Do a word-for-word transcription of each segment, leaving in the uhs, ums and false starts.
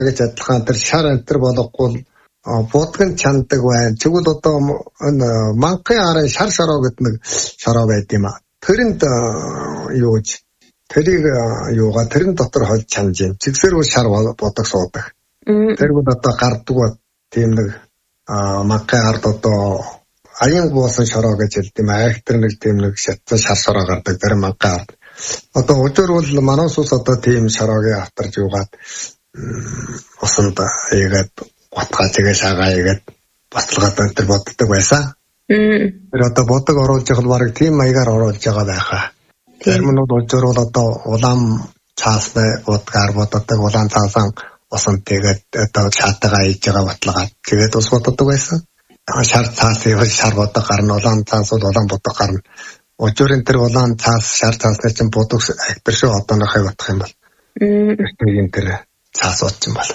гэж адилхан тэр шар антер болохгүй буудган чандаг байна. Тэгвэл одоо энэ манхын арын шар шороо гэдэг нэг шороо байд юм а. Тэрэнд юуж тэрийг юугаа тэрэн дотор хол чанж юм. Зэгсэрүү шар бодог суудаг. Тэр бол одоо гарддаг тийм нэг манхын ард одоо аян буусан шороо гэж хэлдэг юм. Аяг тэр нэг тийм нэг шатсан шар шороо гардаг тэр манхын ард. Одоо өдөр бол манаас ус одоо тийм шороогийн автарж юугаад усанд яагаад батгаа тэгээ шагаа яагаад баталгаад энэ боддог байсан. Тэр одоо бодог оруулж байгаа бол барыг тийм маягаар оруулж байгаа байхаа. Зарим нь бол өдөр бол одоо улаан цаастай бодгаар боддог улаан цаасан усанд тэгээд одоо чаатагаа хийж байгаа баталгаад тэгээд ус боддог байсан. Шар цаас явж шар бодог гарна улаан цаас бол улаан бодог гарна. Өдрийн тэр улаан цаас шар цаасны чинь бодог актер шүү одоо нөхөй батах юм бол. Тэр тэр цаас утсан бол.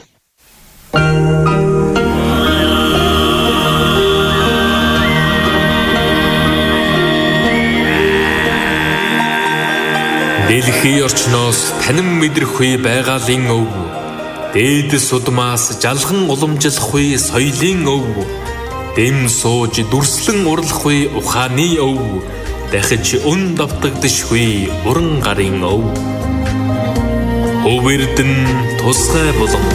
Дэлхийн орчноос танин мэдрэхгүй байгалийн өв. Дээдэс удмаас жалхан уламжлахгүй соёлын өв. Дэм сууж дүрслэн урлахгүй ухааны өв. Дахиж өн давтагдшгүй уран гарын өв. Өвөрдөн тусгай болон.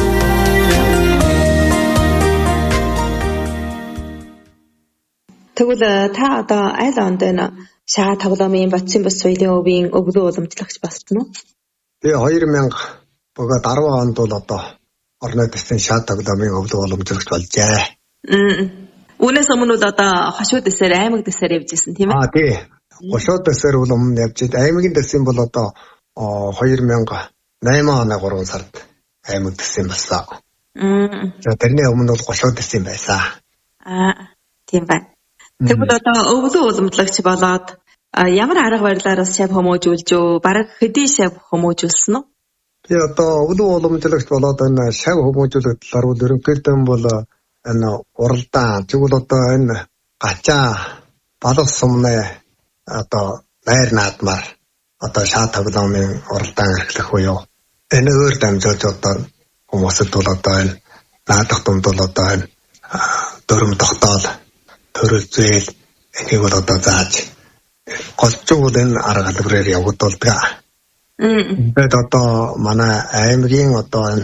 Тэгвэл та одоо аль онд энэ шаа тоглоомын Батсын бас соёлын өвийн өвлөө уламжлагч болсон уу? Тэгээ хоёр мянга богод арван онд бол одоо орны дэсний шаа тоглоомын өвлөө уламжлагч болжээ. Үүнээс өмнө бол одоо хошуу дэсээр аймаг дэсээр явж исэн тийм ээ? Аа тий. Хошуу дэсээр бол өмнө явж исэн. Аймгийн дэсийн бол одоо хоёр мянга найман оны гурван сард аймаг дэсийн болсон. За тэрний өмнө бол хошуу дэсийн байсан. Аа тийм байна. Тэгвэл одоо өвлөө уламжлагч болоод ямар арга барилаар шав хүмүүжүүлж үү? Бараг хэдий шав хүмүүжүүлсэн үү? Би одоо өвлөө уламжлагч болоод энэ шав хүмүүжүүлэх талаар бол ерөнхийдөө бол энэ уралдаан тэгвэл одоо энэ гачаа балах сумны одоо найр наадмаар одоо шаа тоглоомын уралдаан эрхлэх буюу энэ өөр дамжуулж одоо хүмүүсд бол одоо энэ наадах дунд бол одоо энэ дөрөм тогтоол төрөл зээл энийг бол одоо зааж голцоо энэ арга хэлбэрээр явагдуулдаг. Тэгээд одоо манай аймгийн одоо энэ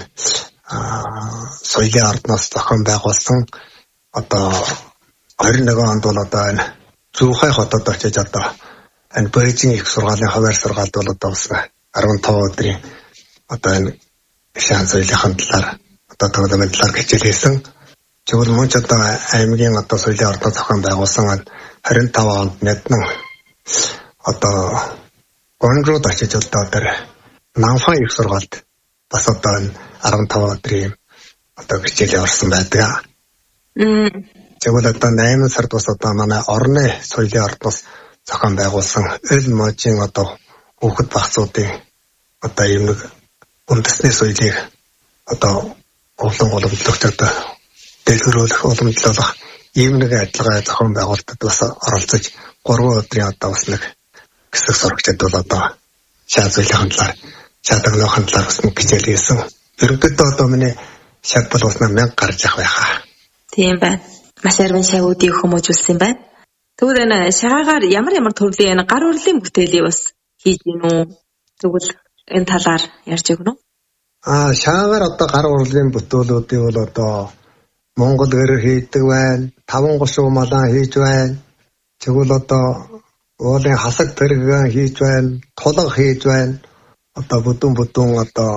соёлын ордноос зохион байгуулсан одоо хоёр нэг онд бол одоо энэ Зүүхай хотод очиж одоо энэ Бээжин их сургаалын хавар сургаалд бол одоо бас арван таван өдрийн одоо энэ шаан соёлын талаар одоо тоглоомын талаар хичээл хийсэн. Тэгвэл мөн ч одоо аймгийн одоо соёлын ордноос зохион байгуулсан харин таван онд мэднэ одоо гонрууд очиж одоо тэр Намфан их сургаалд бас одоо энэ арван таван өдрийн одоо хичээлээ орсон байдаг. Тэгвэл одоо найман сард бас одоо манай орны соёлын ордноос зохион байгуулсан эл можийн одоо хүүхэд багцуудын одоо юм нэг үндэсний соёлыг одоо улан уламжлагч одоо дэлгэрүүлэх уламжлуулах ийм нэг адилхан зохион байгуулалтад бас оролцож гурван өдрийн одоо бас нэг хэсэг сурагчид бол одоо шаа соёлын талаар шаа тоглоомын талаар бас нэг хичээл хийсэн. Ерөнхийдөө одоо миний шаг бол бас мянга гарч явах байхаа. Тийм байна. Маш арван шагуудыг хүмүүжүүлсэн байна. Тэгвэл энэ шагаагаар ямар ямар төрлийн гар урлын бүтээлийг бас хийж гин үү? Тэгвэл энэ талаар ярьж өгнө үү? Аа шагаагаар одоо гар урлын бүтээлүүдийг бол одоо Монгол гэр хийдэг байна. Таван гушуу малаа хийж байна. Тэгвэл одоо уулын хасаг тэрэг хийж байна. Тулга хийж байна. Одоо бүдүүн бүдүүн одоо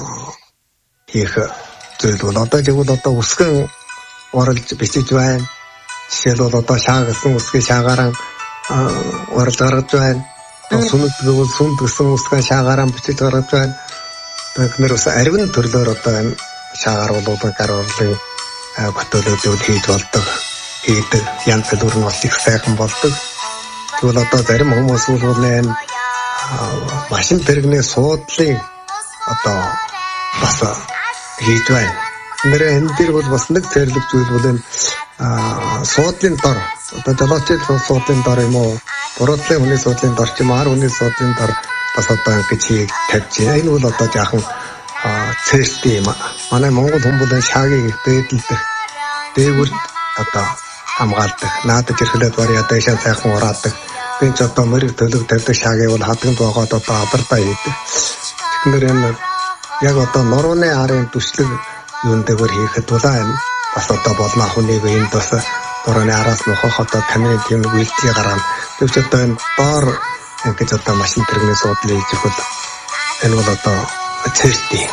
хийх зүйл бол одоо тэгвэл одоо үсгэн уралж бичиж байна. Жишээлбэл одоо шаа гэсэн үсгийн шаагаараа уралж гаргаж байна. Сүнэг гэвэл сүнд гэсэн үсгийн шаагаараа бичиж гаргаж байна. Тэгэхээр бас арвин төрлөөр одоо энэ шаагаар болоод гар урлын бүтээлүүдийг хийж болдог. Хийдэг янз бүрийн бас их сайхан болдог. Тэгвэл одоо зарим хүмүүс бол энэ машин тэрэгний суудлын одоо бас хийж байна. Нэрээ энэ дээр бол бас нэг зэрлэг зүйл бол энэ суудлын дор одоо жолоочийн суудлын дор юм уу? Буруутлын хүний суудлын дор ч юм уу, ар хүний суудлын дор бас одоо ингэж хийж тавьж байна. Энэ бол одоо жаахан цэстэй юм. Манай Монгол хүмүүс шаагийг дээдэлдэх дээгүүр одоо хамгаалдаг. Наадаж ирэхлээр барь ядаа шаа сайхан ураадаг. Бинч одоо мөрөг төлөв тавьдаг шаагийг бол хадганд байгаад одоо алардаа хийдэг. Тэгэхээр энэ яг одоо нурууны арын төслөг юун дээр хийхэд тулаа энэ бас одоо болно хүний энд бас нурууны араас нөхөх одоо камерын тийм үйлдэл гаргана. Тэгвч одоо энэ доор ингэж одоо машин тэрэгний суудлыг хийж өгөл энэ бол одоо цэстэй.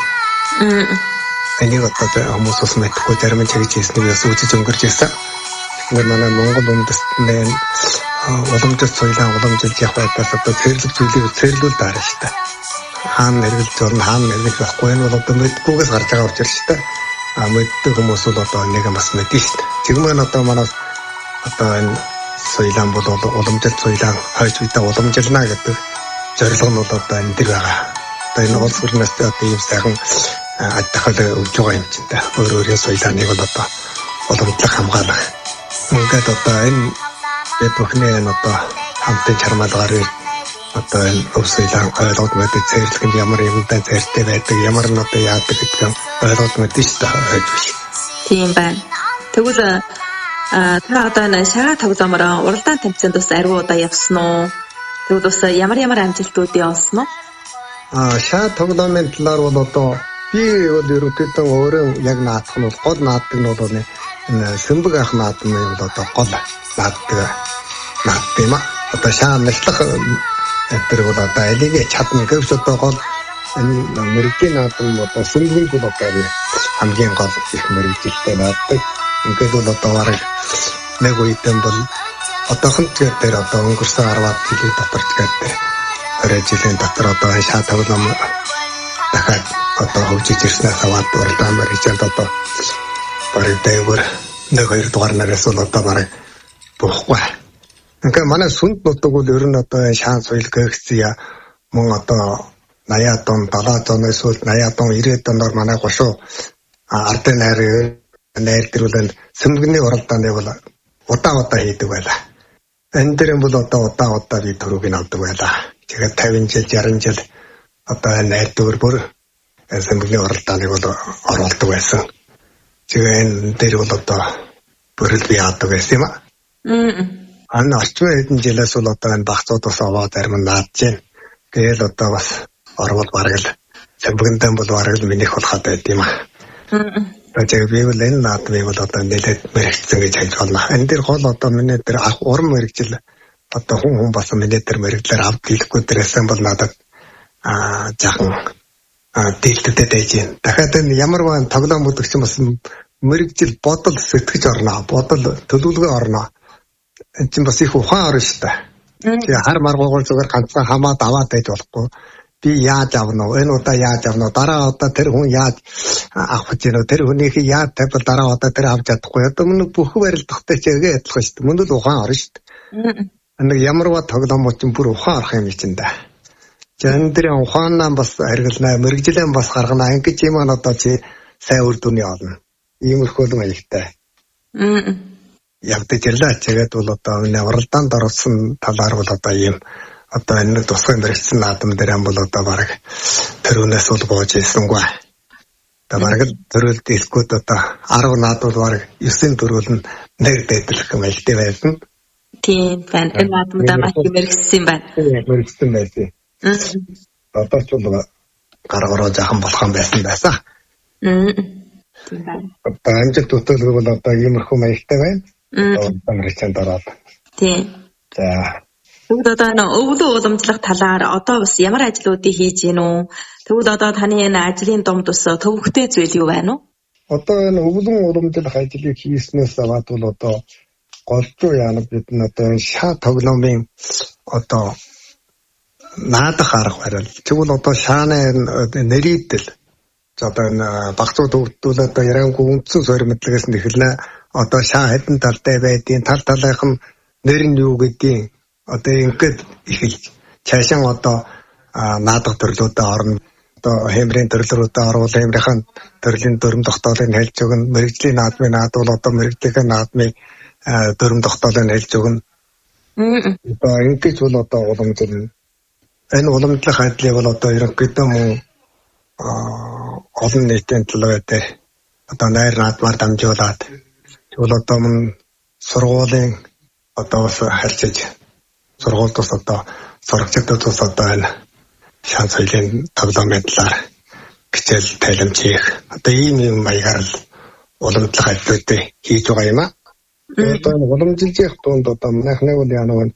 Энийг одоо хүмүүс ус мэдхгүй зарим нь чигж хийснийг бас үзэж өнгөрч ирсэн. Тэгэхээр манай Монгол үндэстний уламжлалт соёлын уламжлалт явах байдлаас одоо цэрлэг зүйлийг цэрлүүл даарна шүү дээ. Хаана нэрвэл зурна, хаана нэрвэл байхгүй энэ бол одоо мэдгүйгээс гарч байгаа учраас шүү дээ. А мэддэг хүмүүс бол одоо нэг юм бас мэднэ шүү дээ. Чигмэн одоо манай одоо энэ соёлын бол уламжлалт соёлын хойч үедээ уламжлална гэдэг зорилго нь бол одоо энэ дэр байгаа. Одоо энэ улс орноос одоо ийм сайхан адилхан өгж байгаа юм чинь та. Өөр өөрийн соёлыг бол одоо уламжлах хамгаалах. Ингээд одоо энэ бид бүхний энэ одоо хамтын чармаалгаар одоо энэ өвсөйлөн ойлгоод мэдээ цэрлэгэнд ямар юмтай цэртэй байдаг, ямар нь одоо яадаг гэдэг нь ойлгоод мэдээ шүү дээ. Тийм байна. Тэгвэл та одоо энэ шагаа тоглоомоор уралдаан тэмцээнд бас ариу удаа явсан уу? Тэгвэл бас ямар ямар амжилтуудыг олсон уу? Аа шаа тоглоомын талаар бол одоо би бол ерөнхийдөө өөрөө яг наадах нь бол гол нааддаг нь бол энэ Сэмбэг ах наадах нь бол одоо гол нааддаг нааддаг юм а. Одоо шаа мэдлэх тэр бол одоо алиг чадна гэвч одоо гол энэ мэрэгжлийн наадах нь одоо Сэмбэг бол одоо хамгийн гол их мэрэгжилтэй нааддаг. Ингээд бол одоо бараг нэг үедэн бол одоохон дээр одоо өнгөрсөн арваад жилийн дотор ч гэдэг орой жилийн дотор одоо шаа тоглоом дахиад одоо хөгжиж ирснээс аваад уралдаан мэргэжлд одоо бараг дээгүүр нэг хоёр дугаар нараас бол одоо бараг буухгүй. Ингээ манай сүнд нутаг бол ер нь одоо шаан соёл гэгцээ мөн одоо наяа дон далаа зоны сүлд наяа дон ирээд доноор манай гошуу ардын найр найр дэрүүлэн Сэмбэгний уралдааны бол удаа удаа хийдэг байлаа. Энэ дээр бол одоо удаа удаа би төрөгийг авдаг байлаа. Тэгээд тавин жил жаран жил одоо найр дөр бүр Сэмбэгний уралдааныг бол оруулдаг байсан. Тэгээ энэ дээр бол одоо бүрэл би яадаг байсан юм аа. Ан орчмын хэдэн жилээс бол одоо энэ багцууд бас аваа зарим нь наадж байна. Тэгэл одоо бас орвол бараг л Сэмбэгэндээ бол бараг л минийх болоход байд юм аа. Тэгээ би бол энэ наадмыг бол одоо нэлээд мэрэгцсэн гэж хэлж байна. Энэ дээр гол одоо миний дээр уран мэрэгжил одоо хүн хүн басан миний дээр мэрэгдлэр авд хэлэхгүй дээрсэн бол надад аа жаахан дийлдэтэй дайж байна. Дахиад энэ ямар ба тоглоом үзэгч бас мэрэгжил бодол сэтгэж орно. Бодол төлөвлөгөө орно. Энэ чинь бас их ухаан орно шүү дээ. Тэгээ хар маргуугаар зүгээр ганцхан хамаад аваад байж болохгүй. Би яаж авна вэ? Энэ удаа яаж авна вэ? Дараа удаа тэр хүн яаж авах гэж байна вэ? Тэр хүнийхээ яаж тавьбал дараа удаа тэр авч чадахгүй. Одоо мөн бүх барилдахтай ч яг адилхан шүү дээ. Мөн л ухаан орно шүү дээ. Нэг ямарваа тоглоомч чинь бүр ухаан орох юм чинь да. Жан дээр ухаанаа бас харгалнаа, мэрэгжилэн бас гаргана. Ингэж юм аа одоо чи сайн үр дүний олно. Иймэрхүү л маягтай. Аа. Явдаж ирлээ. Тэгээд бол одоо энэ уралдаанд орсон талаар бол одоо ийм одоо энэ тусгай мэрэгчсэн наадам дээр бол одоо бараг төрөнөөс бол гоож ирсэнгүй. Одоо бараг төрөлд илгүүд одоо арга наадвал бараг есийн төрөл нь нэр дэдлэх юм аль байсан. Тийм байна. Энэ наадамдаа маш мэрэгчсэн байна. Мэрэгчсэн байсан. Одоо ч бол гаргараа жаахан болох юм байсан байсан. Аа. Тийм байна. Одоо амжилт төтөлгүй бол одоо иймэрхүү маягтай байна. Одоо мэрэгчэнд ороод. Тийм. За. Тэгвэл одоо энэ өвлөө уламжлах талаар одоо бас ямар ажлуудыг хийж гин үү? Тэгвэл одоо таны энэ ажлын дунд ус төвөгтэй зүйл юу байна уу? Одоо энэ өвлөн уламжлах ажлыг хийснээс аваад бол одоо голжуу яана бид нь одоо шаа тоглоомын одоо наадах арга барил. Тэгвэл одоо шааны нэрийдэл одоо энэ багцууд өвдөл одоо ярангуй үндсэн суурь мэдлэгээс нь эхэлнэ. Одоо шаа хэдэн талтай байдیں۔ Тал талынх нь нэр нь юу гэдгийг одоо ингээд эхэлж цаашаа одоо наадах төрлүүдэд орно. Одоо хэмрийн төрлөрүүдэд орвол хэмрийн төрлийн дүрм тогтоолыг хэлж өгнө. Мэргэжлийн наадмын наадвал одоо мэргэжлийн наадмын дүрм тогтоолыг хэлж өгнө. Одоо ингэж бол одоо уламжлал энэ уламжлах ажлыг бол одоо ерөнхийдөө мөн олон нийтийн төлөө дээр одоо найр наадмаар дамжуулаад тэгвэл одоо мөн сургуулийн одоо бас харьцаж сургуульд бас одоо сурагчдад бас одоо энэ шан соёлын тоглоомын талаар хичээл тайлбарч хийх одоо ийм юм маягаар л уламжлах ажлуудыг хийж байгаа юм аа. Одоо уламжилж тунд одоо манайхны бол яа нэг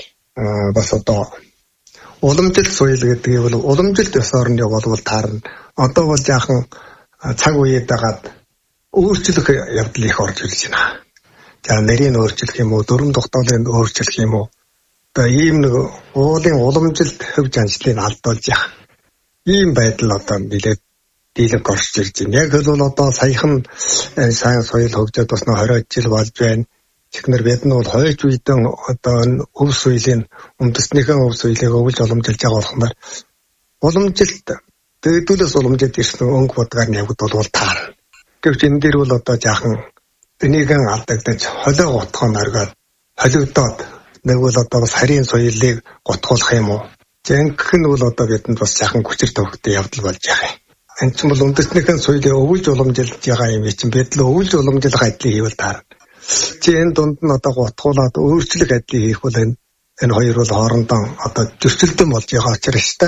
бас одоо уламжил соёл гэдгийг бол уламжилт ёс орны болвол таарна. Одоо бол жаахан цаг үед дагаад өөрчлөх явдал их орж ирж байна. За нэрийг өөрчлөх юм уу, дүрм тогтоолыг өөрчлөх юм уу? Одоо ийм нэг уулын уламжилт хөвж анжлыг алдуулж яах. Ийм байдал одоо нэлээд дийлэг орж ирж байна. Яг л бол одоо саяхан сайн соёл хөгжөөд бас нэг хорой жил болж байна. Чихнэр бид нь бол хойч үедэн одоо өв соёлын үндэснийхэн өв соёлыг өвлж уламжилж байгаа болохоор уламжилт дээдүүлээс уламжилж ирсэн өнгө бодгаар нь явагдвал таарна. Гэвч энэ дээр бол одоо жаахан энийгэн алдагдаж холио готхон оргоод холигдоод нэг бол одоо бас харийн соёлыг готгуулах юм уу? Зэнх нь бол одоо бидэнд бас жаахан хүчээр төвхтэй явдал болж байгаа юм. Энэ ч бол үндэснийхэн соёлыг өвлж уламжилж байгаа юм чинь бид л өвлж уламжлах ажлыг хийвэл таарна. Чи энэ дунд нь одоо готгуулаад өөрчлөх ажлыг хийх бол энэ энэ хоёр бол хоорондоо одоо зөрчилдөн болж байгаа учраас та.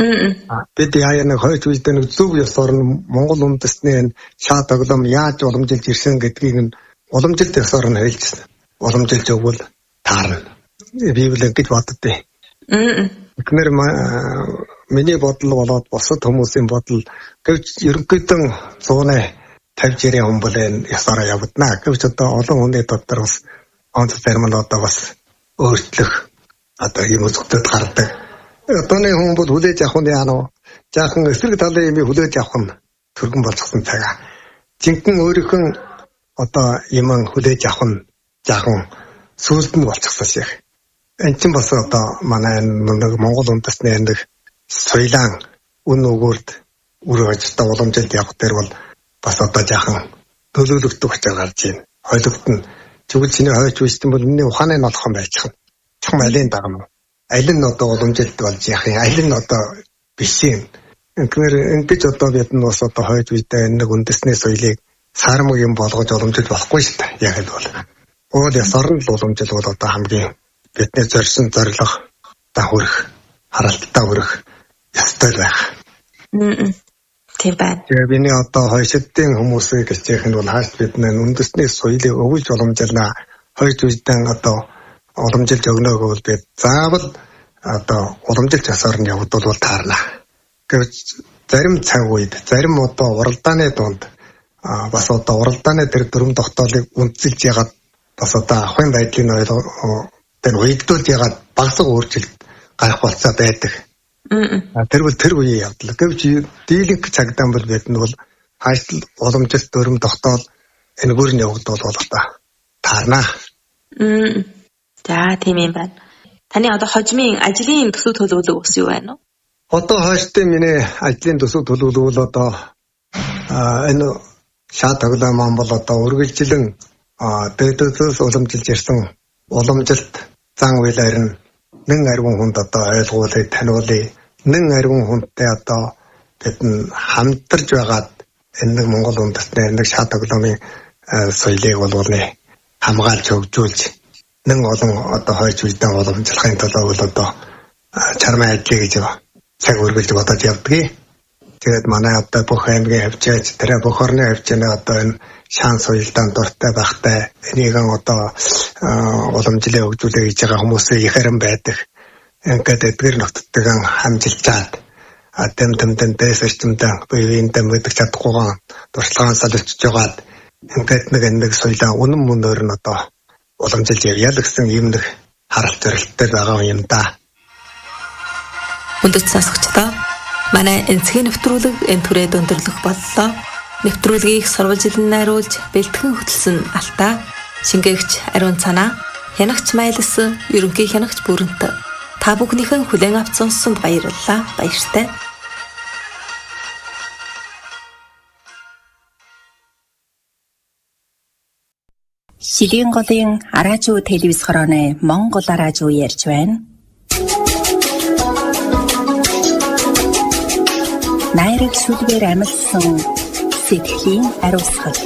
Бид яа нэг хойч үедээ нэг зөв ёс орн Монгол үндэстний энэ шаа тоглоом яаж уламжилж ирсэн гэдгийг нь уламжилт ёс орн хэлжсэн. Уламжилж өгвөл таарна. Би бол ингэж боддтой. Тэгэхээр миний бодол болоод бусад хүмүүсийн бодол гэвч ерөнхийдөө цууны тавьж ирэх хүн бол энэ ёсороо явагдана. Гэвч одоо олон хүний дотор бас онц зарим нь одоо бас өөрчлөх одоо юм үзэгдэд гардаг. Одооны хүн бол хүлээж авах нь яа нөө жаахан эсрэг талын юм хүлээж авах нь түргэн болчихсон цагаа. Жинхэнэ өөрийнхөө одоо юм хүлээж авах нь жаахан сүлд нь болчихсон шиг. Энэ чинь бас одоо манай нэг Монгол үндэсний нэг соёлын үн өгөөд үргэж та уламжилт явах дээр бол бас одоо жаахан төлөвлөгдөх гэж гарч байна. Хойлогдно. Тэгвэл чиний хойч үстэн бол миний ухааны нь болох юм байчих. Чухам алин дагам. Алин нь одоо уламжилт болж яах юм. Алин нь одоо биш юм. Тэгэхээр ингэж одоо бид нь бас одоо хойч үедээ нэг үндэсний соёлыг сармаг юм болгож уламжилж болохгүй шүү дээ. Яг л бол. Уул яс орон л уламжил бол одоо хамгийн бидний зорьсон зорилго та хүрэх харалтаа хүрэх ёстой байх. Мм. Тийм байна. Тэгээ биний одоо хойшидын хүмүүсийг гисчих нь бол хаалт бид нэ үндэсний соёлыг өвлж уламжлана. Хойч үедээ одоо уламжилж өгнө гэвэл бид заавал одоо уламжилж асаар нь явагдвал таарна. Гэвч зарим цаг үед зарим одоо уралдааны дунд бас одоо уралдааны тэр дүрм тогтоолыг үнэлж ягаад бас одоо ахын байдлын ойлго тэр уягдуулж ягаад багсаг өөрчлөлт гарах болцоо байдаг. Тэр бол тэр үеийн явдал. Гэвч дийлэнх цагдаа бол бид нь бол хаашил уламжилт дүрм тогтоол энэ бүр нь явагдвал бол одоо таарна. Мм. За тийм юм байна. Таны одоо хожимын ажлын төсөв төлөвлөгөө ус юу байна вэ? Одоо хойштын миний ажлын төсөв төлөвлөгөө бол одоо энэ шаа тоглоом ам бол одоо үргэлжлэн дэдөөс уламжилж ирсэн уламжилт зан үйлээр нь нэн арвин хүнд одоо ойлгуулъя, таниулъя. Нэн арвин хүнтэй одоо бид нь хамтарч байгаад энэ Монгол үндэстний нэг шаа тоглоомын соёлыг бол хамгаалж хөгжүүлж нэн олон одоо хойч үедээ уламжлахын төлөө бол одоо чармай ажил гэж цаг үргэлж бодож явдгийг. Тэгээд манай одоо бүх аймгийн хавчаач тэр бүх орны хавчааны одоо энэ шаан соёлдаа дуртай байхтай энийгэн одоо уламжлалыг хөгжүүлэх гэж байгаа хүмүүсийн их харин байдаг. Ингээд эдгээр нөхдөдгөн хамжилчаад адэм тэмдэн дэс эрчимдэн биеийн дэмэдэг чадахгүйган туршлагаан салжиж жагаад ингээд нэг нэг соёлоо үнэн мөнөөр нь одоо уламжилж явъя л гэсэн юм нэг харалт зорилттой байгаа юм да. Хүндэт сонсогчдоо манай энцгийн нэвтрүүлэг энэ түрээд өндөрлөх боллоо. Нэвтрүүлгийг сурвалжилан найруулж бэлтгэн хөтлсөн Алтаа, шингээгч Ариун Цанаа, хянагч Майлс, ерөнхий хянагч Бүрэнт. Та бүхнийхэн хүлээн авч сонссонд баярлалаа. Баяртай. Шилийн голын араажуу телевиз хорооны Монгол араажуу ярьж байна. найраг сүлгээр амилсан сэтгэлийн ариусгал.